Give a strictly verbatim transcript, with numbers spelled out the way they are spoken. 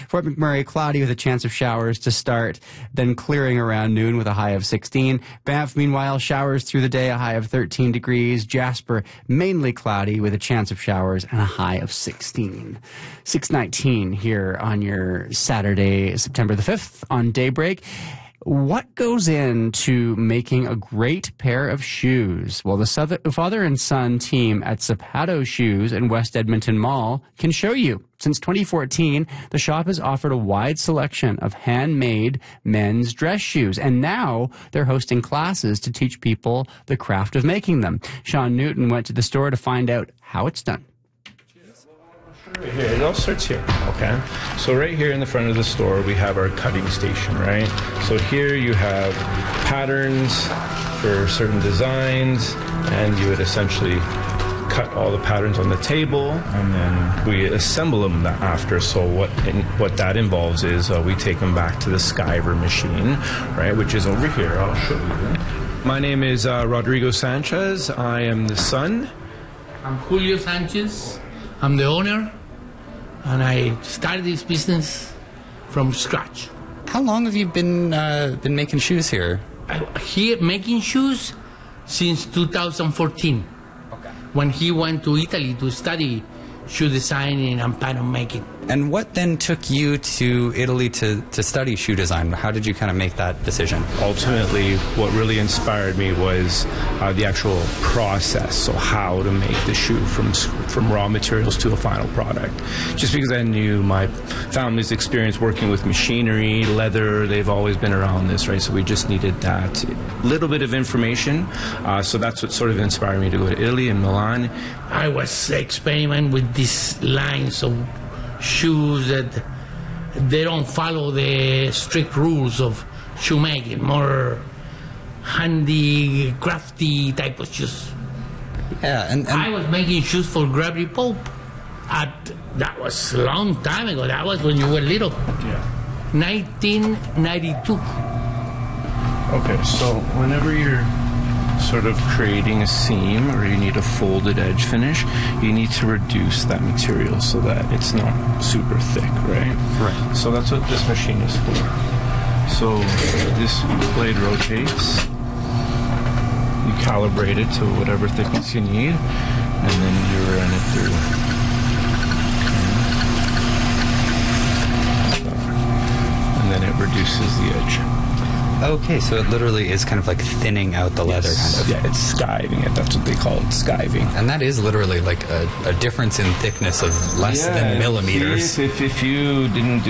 Fort McMurray, cloudy with a chance of showers to start, then clearing around noon with a high of sixteen. Banff, meanwhile, showers through the day, a high of thirteen degrees. Jasper, mainly cloudy with a chance of showers and a high of sixteen. six nineteen here on your Saturday, September the fifth on Daybreak. What goes into making a great pair of shoes? Well, the father and son team at Zapato Shoes in West Edmonton Mall can show you. Since twenty fourteen, the shop has offered a wide selection of handmade men's dress shoes, and now they're hosting classes to teach people the craft of making them. Sean Newton went to the store to find out how it's done. Right here, it all starts here, okay? So right here in the front of the store, we have our cutting station, right? So here you have patterns for certain designs, and you would essentially cut all the patterns on the table, and then we assemble them after. So what in, what that involves is uh, we take them back to the Skiver machine, right, which is over here. I'll show you. My name is uh, Rodrigo Sanchez. I am the son. I'm Julio Sanchez. I'm the owner, and I started this business from scratch. How long have you been uh, been making shoes here? I, here making shoes since two thousand fourteen, okay, when he went to Italy to study shoe designing and pattern making. And what then took you to Italy to, to study shoe design? How did you kind of make that decision? Ultimately, what really inspired me was uh, the actual process, so how to make the shoe from from raw materials to a final product. Just because I knew my family's experience working with machinery, leather, they've always been around this, right? So we just needed that little bit of information. Uh, so that's what sort of inspired me to go to Italy and Milan. I was experimenting with these lines of shoes that they don't follow the strict rules of shoemaking, more handy, crafty type of shoes. Yeah, and, and I was making shoes for Gravity Pope. At, that was a long time ago. That was when you were little. Yeah. nineteen ninety-two. Okay, so whenever you're sort of creating a seam or you need a folded edge finish, you need to reduce that material so that it's not super thick, right? Right. So that's what this machine is for. So this blade rotates, you calibrate it to whatever thickness you need, and then you run it through. So, and then it reduces the edge. Okay, so it literally is kind of like thinning out the leather, Yes. kind of. Yeah, it's skiving it. That's what they call it, skiving. And that is literally like a, a difference in thickness of less Yeah, than millimeters. If, if you didn't do